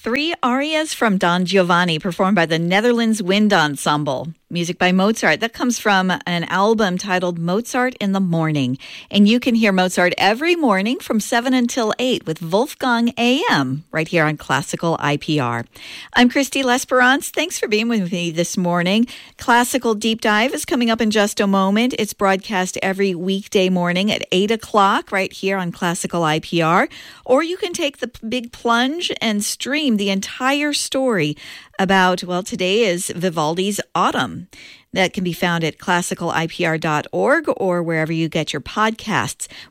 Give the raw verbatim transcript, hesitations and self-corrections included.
Three arias from Don Giovanni, performed by the Netherlands Wind Ensemble. Music by Mozart. That comes from an album titled Mozart in the Morning. And you can hear Mozart every morning from seven until eight with Wolfgang A M right here on Classical I P R. I'm Christy L'Esperance. Thanks for being with me this morning. Classical Deep Dive is coming up in just a moment. It's broadcast every weekday morning at eight o'clock right here on Classical I P R. Or you can take the big plunge and stream the entire story about, well, today is Vivaldi's Autumn. That can be found at classical I P R dot org or wherever you get your podcasts.